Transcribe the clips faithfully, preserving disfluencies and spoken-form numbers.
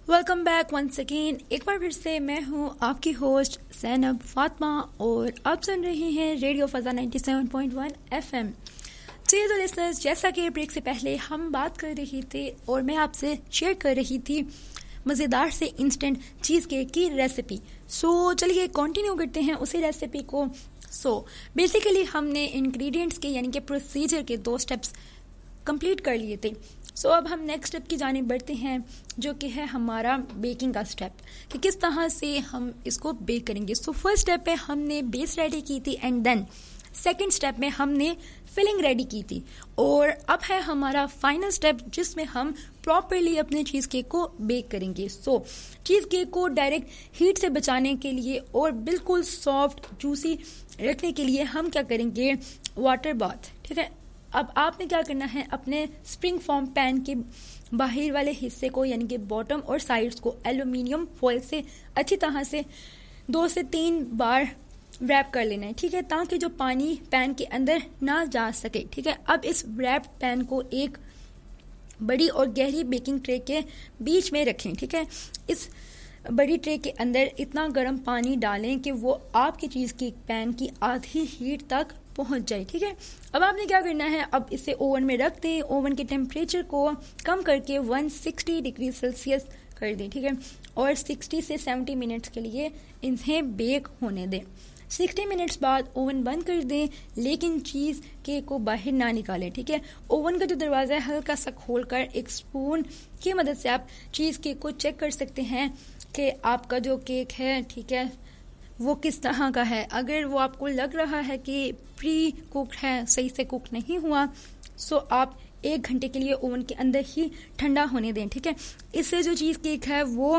Welcome back once again. एक बार फिर से मैं हूँ आपकी होस्ट ज़ैनब फातिमा और आप सुन रहे हैं radio फज़ा ninety seven point one FM. चलिए तो लिसनर्स, जैसा कि ब्रेक से पहले हम बात कर रहे थे और मैं आपसे शेयर कर रही थी मज़ेदार से इंस्टेंट चीज़ केक की रेसिपी। सो चलिए कंटिन्यू करते हैं उसी रेसिपी को। सो बेसिकली हमने इंग्रेडिएंट्स के यानी कि प्रोसीजर के दो स्टेप्स कंप्लीट कर लिए थे। सो so, अब हम नेक्स्ट स्टेप की जाने बढ़ते हैं, जो कि है हमारा बेकिंग का स्टेप, कि किस तरह से हम इसको बेक करेंगे। सो फर्स्ट स्टेप पे हमने बेस रेडी की थी एंड देन सेकंड स्टेप में हमने फिलिंग रेडी की थी और अब है हमारा फाइनल स्टेप, जिसमें हम प्रॉपरली अपने चीज़ केक को बेक करेंगे। सो so, चीज़ केक को डायरेक्ट हीट से बचाने के लिए और बिल्कुल सॉफ्ट जूसी रखने के लिए हम क्या करेंगे, वाटर बाथ। ठीक है, अब आपने क्या करना है, अपने स्प्रिंग फॉर्म पैन के बाहर वाले हिस्से को यानी कि बॉटम और साइड्स को एल्यूमिनियम फॉइल से अच्छी तरह से दो से तीन बार रैप कर लेना है। ठीक है, ताकि जो पानी पैन के अंदर ना जा सके। ठीक है, अब इस रैप पैन को एक बड़ी और गहरी बेकिंग ट्रे के बीच में रखें। ठीक है, इस बड़ी ट्रे के अंदर इतना गर्म पानी डालें कि वो आपकी चीज़ की पैन की आधी हीट तक पहुंच जाए। ठीक है, अब आपने क्या करना है, अब इसे ओवन में रख दें। ओवन के टेम्परेचर को कम करके एक सौ साठ डिग्री सेल्सियस कर दें। ठीक है, और साठ से सत्तर मिनट्स के लिए इन्हें बेक होने दें। साठ मिनट्स बाद ओवन बंद कर दें, लेकिन चीज़ केक को बाहर ना निकालें। ठीक है, ओवन का जो दरवाज़ा है हल्का सा खोलकर एक स्पून की मदद से आप चीज़ केक को चेक कर सकते हैं कि आपका जो केक है, ठीक है, वो किस तरह का है। अगर वो आपको लग रहा है कि प्री कुक्ड है, सही से कुक नहीं हुआ, सो आप एक घंटे के लिए ओवन के अंदर ही ठंडा होने दें। ठीक है, इससे जो चीज़ केक है वो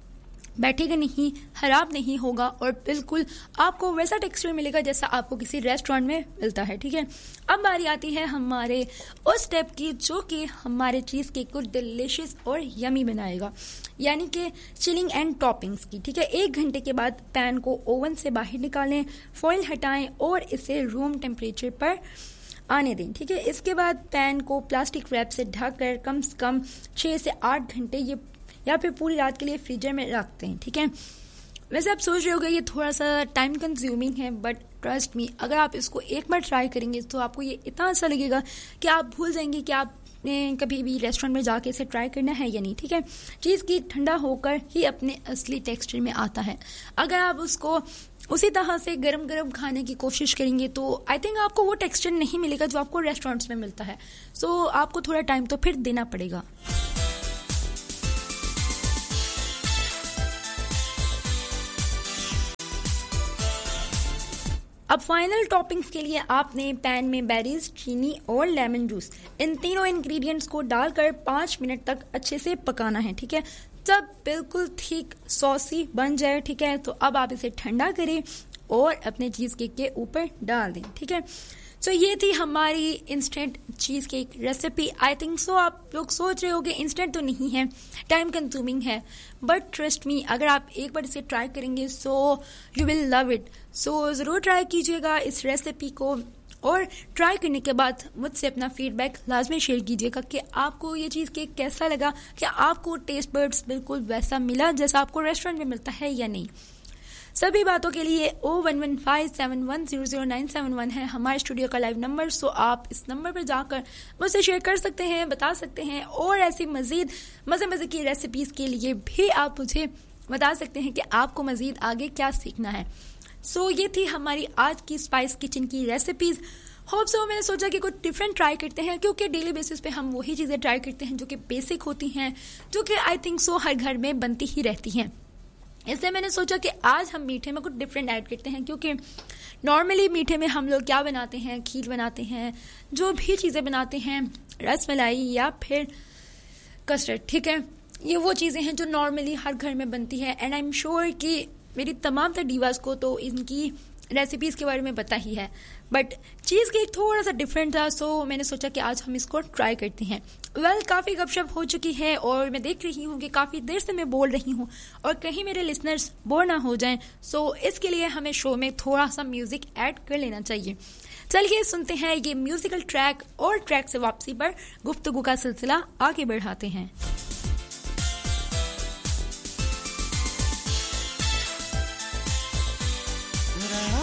बैठेगा नहीं, खराब नहीं होगा और बिल्कुल आपको वैसा टेक्सचर मिलेगा जैसा आपको किसी रेस्टोरेंट में मिलता है। ठीक है, अब बारी आती है हमारे उस स्टेप की जो कि हमारे चीज़ केक को डिलीशियस और यमी बनाएगा, यानी कि चिलिंग एंड टॉपिंग्स की। ठीक है, एक घंटे के बाद पैन को ओवन से बाहर निकालें, फॉइल हटाएं और इसे रूम टेम्परेचर पर आने दें। ठीक है, इसके बाद पैन को प्लास्टिक रैप से ढककर कम से कम छः से आठ घंटे ये या फिर पूरी रात के लिए फ्रीजर में रखते हैं। ठीक है, वैसे आप सोच रहे होगे ये थोड़ा सा टाइम कंज्यूमिंग है, बट ट्रस्ट मी, अगर आप इसको एक बार ट्राई करेंगे तो आपको ये इतना अच्छा लगेगा कि आप भूल जाएंगे कि आपने कभी भी रेस्टोरेंट में जाके इसे ट्राई करना है या नहीं। ठीक है, चीज़ की ठंडा होकर ही अपने असली टेक्सचर में आता है। अगर आप उसको उसी तरह से गरम गरम खाने की कोशिश करेंगे तो आई थिंक आपको वो टेक्सचर नहीं मिलेगा जो आपको रेस्टोरेंट्स में मिलता है। सो so, आपको थोड़ा टाइम तो फिर देना पड़ेगा। अब फाइनल टॉपिंग्स के लिए आपने पैन में बेरीज, चीनी और लेमन जूस, इन तीनों इंग्रेडिएंट्स को डालकर पाँच मिनट तक अच्छे से पकाना है। ठीक है, जब बिल्कुल ठीक सॉसी बन जाए, ठीक है, तो अब आप इसे ठंडा करें और अपने चीज़ केक के ऊपर डाल दें। ठीक है, तो ये थी हमारी instant cheese cake recipe. I think so आप लोग सोच रहे होगे इंस्टेंट तो नहीं है, टाइम कंज्यूमिंग है, बट ट्रस्ट मी, अगर आप एक बार इसे ट्राई करेंगे so you will love it. सो ज़रूर ट्राई कीजिएगा इस रेसिपी को और ट्राई करने के बाद मुझसे अपना फीडबैक लाजमी शेयर कीजिएगा कि आपको ये चीज़ केक कैसा लगा, क्या आपको टेस्ट बर्ड्स बिल्कुल वैसा मिला जैसा आपको रेस्टोरेंट में मिलता है या नहीं। सभी बातों के लिए ओ one one five seven one zero zero nine seven one है हमारे स्टूडियो का लाइव नंबर। सो आप इस नंबर पर जाकर मुझसे शेयर कर सकते हैं, बता सकते हैं और ऐसी मज़ीद मज़े मज़े की रेसिपीज़ के लिए भी आप मुझे बता सकते हैं कि आपको मज़ीद आगे क्या सीखना है। सो so, ये थी हमारी आज की स्पाइस किचन की रेसिपीज़। होप सो मैंने सोचा कि कुछ डिफरेंट ट्राई करते हैं, क्योंकि डेली बेसिस पे हम वही चीज़ें ट्राई करते हैं जो कि बेसिक होती हैं, जो कि आई थिंक सो हर घर में बनती ही रहती हैं। इसलिए मैंने सोचा कि आज हम मीठे में कुछ डिफरेंट ऐड करते हैं, क्योंकि नॉर्मली मीठे में हम लोग क्या बनाते हैं, खीर बनाते हैं, जो भी चीज़ें बनाते हैं, रस मलाई या फिर कस्टर्ड। ठीक है, ये वो चीज़ें हैं जो नॉर्मली हर घर में बनती है एंड आई एम श्योर कि मेरी तमाम तर डीवास को तो इनकी रेसिपीज़ के बारे में पता ही है, बट चीज़ केक थोड़ा सा डिफरेंट था। सो मैंने सोचा कि आज हम इसको ट्राई करते हैं। वेल well, काफ़ी गपशप हो चुकी है और मैं देख रही हूँ कि काफ़ी देर से मैं बोल रही हूँ और कहीं मेरे लिसनर्स बोर ना हो जाएं। सो इसके लिए हमें शो में थोड़ा सा म्यूज़िक ऐड कर लेना चाहिए। चलिए सुनते हैं ये म्यूज़िकल ट्रैक और ट्रैक से वापसी पर गुफ्तगू का सिलसिला आगे बढ़ाते हैं।